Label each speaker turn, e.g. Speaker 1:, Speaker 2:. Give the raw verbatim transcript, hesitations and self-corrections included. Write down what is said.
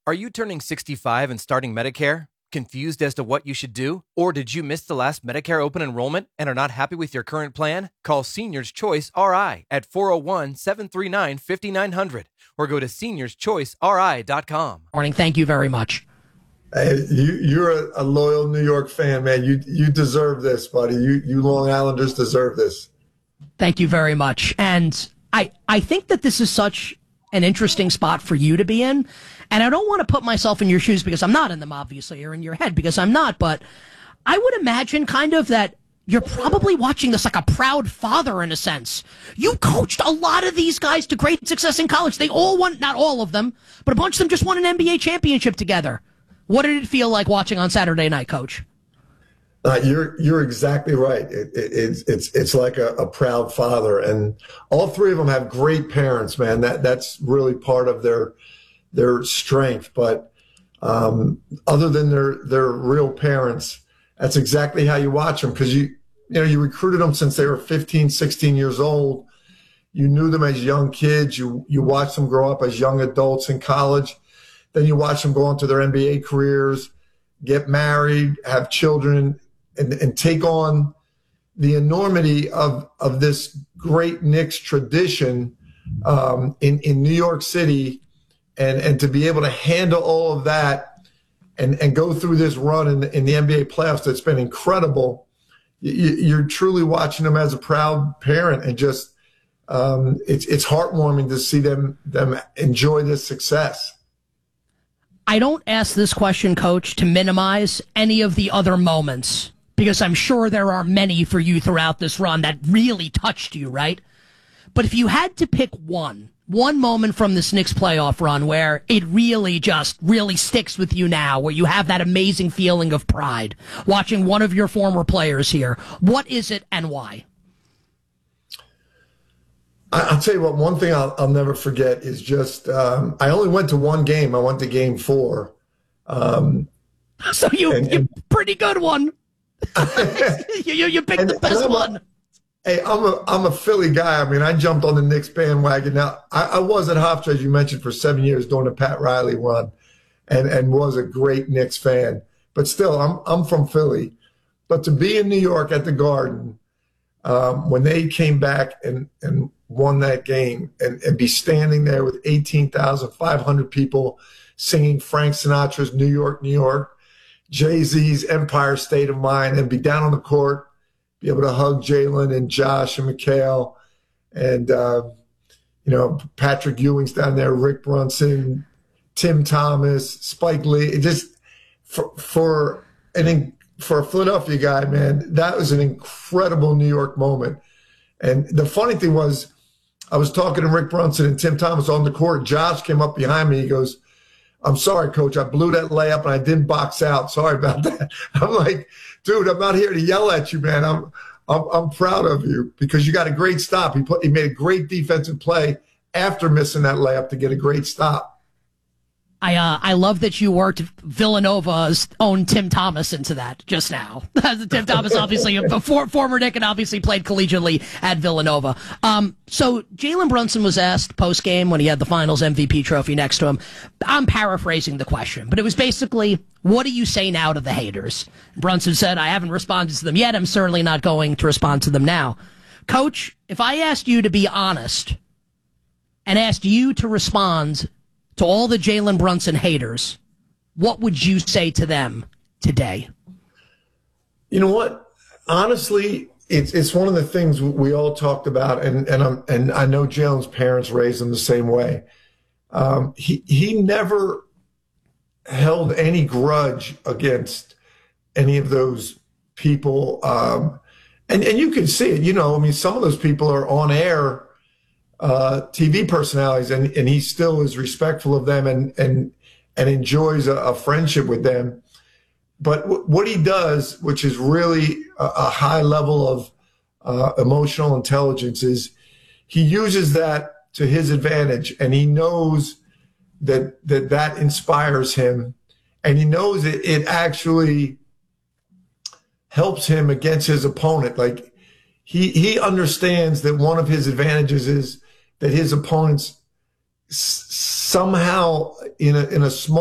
Speaker 1: Are you turning sixty-five and starting Medicare? Confused as to what you should do? Or did you miss the last Medicare open enrollment and are not happy with your current plan? Call Seniors Choice R I at four oh one, seven three nine, five nine zero zero or go to seniors choice r i dot com.
Speaker 2: Morning. Thank you very much.
Speaker 3: Hey, you, you're a, a loyal New York fan, man. You you deserve this, buddy. You you Long Islanders deserve this.
Speaker 2: Thank you very much. And I I think that this is such an interesting spot for you to be in. And I don't want to put myself in your shoes because I'm not in them, obviously, or in your head because I'm not. But I would imagine kind of that you're probably watching this like a proud father in a sense. You coached a lot of these guys to great success in college. They all won, not all of them, but a bunch of them just won an N B A championship together. What did it feel like watching on Saturday night, Coach?
Speaker 3: Uh, you're you're exactly right. It, it, it's it's it's like a, a proud father, and all three of them have great parents, man. That that's really part of their their strength. But um, other than their their real parents, that's exactly how you watch them, because you you know you recruited them since they were fifteen, sixteen years old. You knew them as young kids. You you watched them grow up as young adults in college. Then you watch them go on to their N B A careers, get married, have children, and, and take on the enormity of, of this great Knicks tradition um, in, in New York City, and, and to be able to handle all of that and, and go through this run in the, in the N B A playoffs that's been incredible. You, you're truly watching them as a proud parent, and just um, it's it's heartwarming to see them them enjoy this success.
Speaker 2: I don't ask this question, Coach, to minimize any of the other moments, because I'm sure there are many for you throughout this run that really touched you, right? But if you had to pick one, one moment from this Knicks playoff run where it really just really sticks with you now, where you have that amazing feeling of pride watching one of your former players here, what is it and why?
Speaker 3: I'll tell you what, one thing I'll, I'll never forget is just, um, I only went to one game. I went to game four. Um,
Speaker 2: so you,
Speaker 3: and,
Speaker 2: you
Speaker 3: and,
Speaker 2: pretty good one. you, you, you picked
Speaker 3: and,
Speaker 2: the best one.
Speaker 3: A, hey, I'm a, I'm a Philly guy. I mean, I jumped on the Knicks bandwagon. Now, I, I was at Hofstra, as you mentioned, for seven years during the Pat Riley run, and, and was a great Knicks fan. But still, I'm, I'm from Philly. But to be in New York at the Garden, um, when they came back and, and won that game, and, and be standing there with eighteen thousand five hundred people singing Frank Sinatra's New York, New York, Jay-Z's Empire State of Mind, and be down on the court, be able to hug Jalen and Josh and Mikal, and, uh, you know, Patrick Ewing's down there, Rick Brunson, Tim Thomas, Spike Lee. It just, for, for, an, for a Philadelphia guy, man, that was an incredible New York moment. And the funny thing was, I was talking to Rick Brunson and Tim Thomas on the court. Josh came up behind me. He goes, "I'm sorry, Coach. I blew that layup and I didn't box out. Sorry about that." I'm like, "Dude, I'm not here to yell at you, man. I'm I'm, I'm proud of you because you got a great stop. He put he made a great defensive play after missing that layup to get a great stop."
Speaker 2: I uh, I love that you worked Villanova's own Tim Thomas into that just now. Tim Thomas, obviously, a for, former Knick, and obviously played collegiately at Villanova. Um, so Jalen Brunson was asked post-game when he had the Finals M V P trophy next to him. I'm paraphrasing the question, but it was basically, what do you say now to the haters? Brunson said, "I haven't responded to them yet. I'm certainly not going to respond to them now." Coach, if I asked you to be honest and asked you to respond to all the Jalen Brunson haters, what would you say to them today?
Speaker 3: You know what? Honestly, it's it's one of the things we all talked about, and and I'm, and I know Jalen's parents raised him the same way. Um, he he never held any grudge against any of those people, um, and and you can see it. You know, I mean, some of those people are on air Uh, T V personalities, and, and he still is respectful of them and and and enjoys a, a friendship with them. But w- what he does, which is really a, a high level of uh, emotional intelligence, is he uses that to his advantage, and he knows that that that inspires him, and he knows it, it actually helps him against his opponent. Like he he understands that one of his advantages is that his opponents s- somehow in a in a small